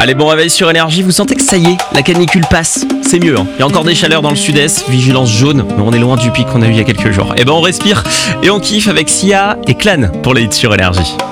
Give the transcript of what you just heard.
Allez, bon réveil sur Énergie, vous sentez que ça y est, la canicule passe, c'est mieux, hein. Il y a encore des chaleurs dans le sud-est, vigilance jaune, mais on est loin du pic qu'on a eu il y a quelques jours. Et ben on respire et on kiffe avec Sia et Clan pour les hits sur Énergie.